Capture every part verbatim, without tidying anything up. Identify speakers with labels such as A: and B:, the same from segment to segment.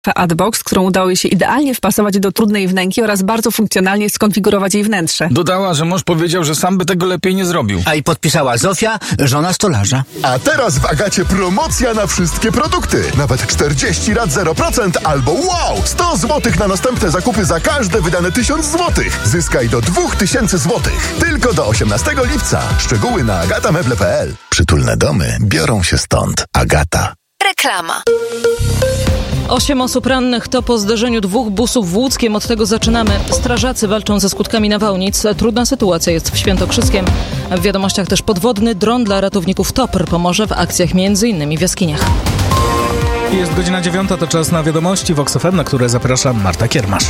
A: Adbox, którą udało jej się idealnie wpasować do trudnej wnęki oraz bardzo funkcjonalnie skonfigurować jej wnętrze.
B: Dodała, że mąż powiedział, że sam by tego lepiej nie zrobił.
C: A i podpisała Zofia, żona stolarza.
D: A teraz w Agacie promocja na wszystkie produkty. Nawet czterdzieści rat zero procent albo wow! sto złotych na następne zakupy za każde wydane tysiąc złotych. Zyskaj do dwa tysiące złotych. Tylko do osiemnastego lipca. Szczegóły na agatameble kropka p l. Przytulne domy biorą się stąd. Agata.
E: Reklama.
F: Osiem osób rannych to po zderzeniu dwóch busów w Łódzkiem. Od tego zaczynamy. Strażacy walczą ze skutkami nawałnic. Trudna sytuacja jest w Świętokrzyskiem. W wiadomościach też podwodny dron dla ratowników T O P R pomoże w akcjach między innymi w jaskiniach.
G: Jest godzina dziewiąta, to czas na wiadomości w Vox F M, na które zaprasza Marta Kiermasz.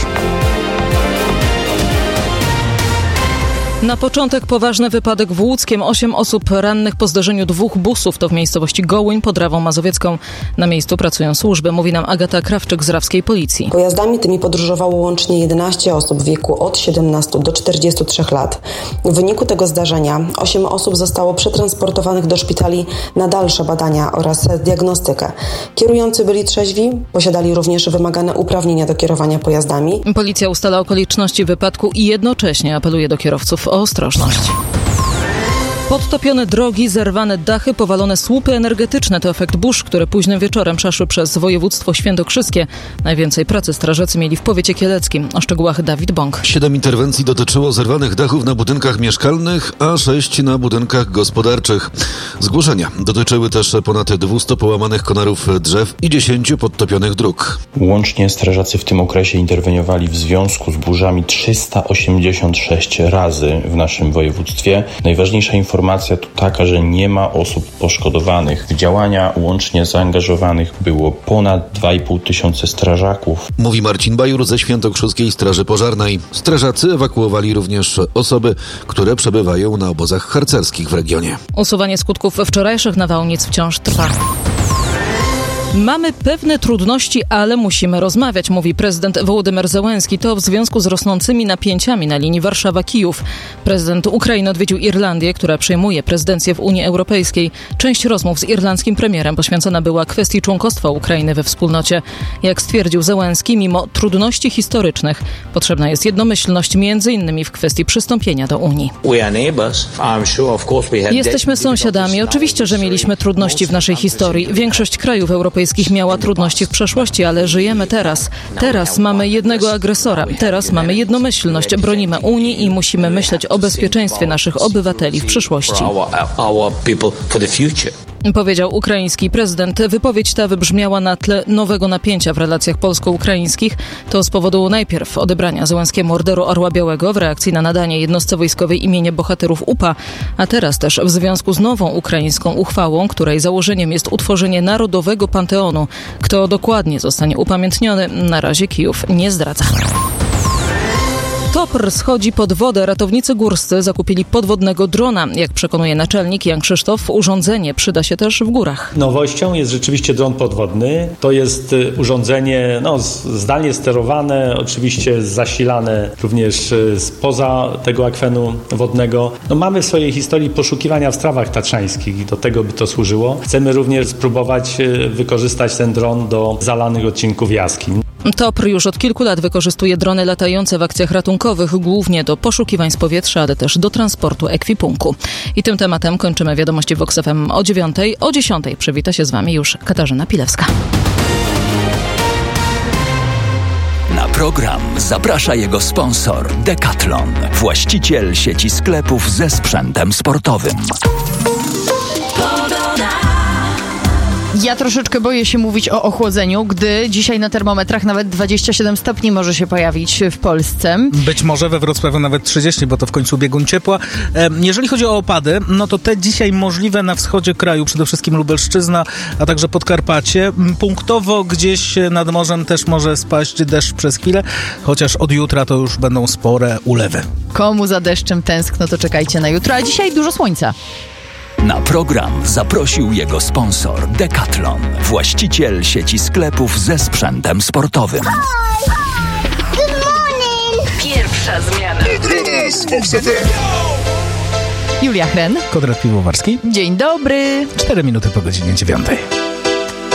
F: Na początek poważny wypadek w Łódzkiem. Osiem osób rannych po zdarzeniu dwóch busów. To w miejscowości Gołyń pod Rawą Mazowiecką. Na miejscu pracują służby. Mówi nam Agata Krawczyk z rawskiej policji.
H: Pojazdami tymi podróżowało łącznie jedenaście osób w wieku od siedemnastu do czterdziestu trzech lat. W wyniku tego zdarzenia osiem osób zostało przetransportowanych do szpitali na dalsze badania oraz diagnostykę. Kierujący byli trzeźwi, posiadali również wymagane uprawnienia do kierowania pojazdami.
F: Policja ustala okoliczności wypadku i jednocześnie apeluje do kierowców o ostrożność. Podtopione drogi, zerwane dachy, powalone słupy energetyczne to efekt burz, które późnym wieczorem przeszły przez województwo świętokrzyskie. Najwięcej pracy strażacy mieli w powiecie kieleckim. O szczegółach Dawid Bąk.
I: Siedem interwencji dotyczyło zerwanych dachów na budynkach mieszkalnych, a sześć na budynkach gospodarczych. Zgłoszenia dotyczyły też ponad dwustu połamanych konarów drzew i dziesięciu podtopionych dróg.
J: Łącznie strażacy w tym okresie interweniowali w związku z burzami trzysta osiemdziesiąt sześć razy w naszym województwie. Najważniejsza informacja Informacja to taka, że nie ma osób poszkodowanych. W działania łącznie zaangażowanych było ponad dwa i pół tysiąca strażaków.
I: Mówi Marcin Bajur ze Świętokrzyskiej Straży Pożarnej. Strażacy ewakuowali również osoby, które przebywają na obozach harcerskich w regionie.
F: Usuwanie skutków wczorajszych nawałnic wciąż trwa. Mamy pewne trudności, ale musimy rozmawiać, mówi prezydent Wołodymyr Zełenski. To w związku z rosnącymi napięciami na linii Warszawa-Kijów. Prezydent Ukrainy odwiedził Irlandię, która przejmuje prezydencję w Unii Europejskiej. Część rozmów z irlandzkim premierem poświęcona była kwestii członkostwa Ukrainy we wspólnocie. Jak stwierdził Zełenski, mimo trudności historycznych potrzebna jest jednomyślność między innymi w kwestii przystąpienia do Unii. Jesteśmy sąsiadami. Oczywiście, że mieliśmy trudności w naszej historii. Większość krajów europejskich miała trudności w przeszłości, ale żyjemy teraz. Teraz mamy jednego agresora. Teraz mamy jednomyślność. Bronimy Unii i musimy myśleć o bezpieczeństwie naszych obywateli w przyszłości. Powiedział ukraiński prezydent. Wypowiedź ta wybrzmiała na tle nowego napięcia w relacjach polsko-ukraińskich. To z powodu najpierw odebrania Zełenskiemu Orderu Orła Białego w reakcji na nadanie jednostce wojskowej imienia bohaterów U P A, a teraz też w związku z nową ukraińską uchwałą, której założeniem jest utworzenie Narodowego Panteonu. Kto dokładnie zostanie upamiętniony, na razie Kijów nie zdradza. T O P R schodzi pod wodę. Ratownicy górscy zakupili podwodnego drona. Jak przekonuje naczelnik Jan Krzysztof, urządzenie przyda się też w górach.
K: Nowością jest rzeczywiście dron podwodny. To jest urządzenie no, zdalnie sterowane, oczywiście zasilane również spoza tego akwenu wodnego. No, mamy w swojej historii poszukiwania w strawach tatrzańskich i do tego by to służyło. Chcemy również spróbować wykorzystać ten dron do zalanych odcinków jaskiń.
F: T O P R już od kilku lat wykorzystuje drony latające w akcjach ratunkowych, głównie do poszukiwań z powietrza, ale też do transportu ekwipunku. I tym tematem kończymy wiadomości Vox F M o dziewiątej. O dziesiątej przywita się z Wami już Katarzyna Pilewska.
E: Na program zaprasza jego sponsor Decathlon, właściciel sieci sklepów ze sprzętem sportowym.
L: Ja troszeczkę boję się mówić o ochłodzeniu, gdy dzisiaj na termometrach nawet dwadzieścia siedem stopni może się pojawić w Polsce.
G: Być może we Wrocławiu nawet trzydzieści, bo to w końcu biegun ciepła. Jeżeli chodzi o opady, no to te dzisiaj możliwe na wschodzie kraju, przede wszystkim Lubelszczyzna, a także Podkarpacie. Punktowo gdzieś nad morzem też może spaść deszcz przez chwilę, chociaż od jutra to już będą spore ulewy.
L: Komu za deszczem tęskno, to czekajcie na jutro, a dzisiaj dużo słońca.
E: Na program zaprosił jego sponsor Decathlon, właściciel sieci sklepów ze sprzętem sportowym.
M: Good morning!
E: Pierwsza zmiana.
L: Julia Hren.
G: Konrad Piwowarski.
L: Dzień dobry.
G: Cztery minuty po godzinie dziewiątej.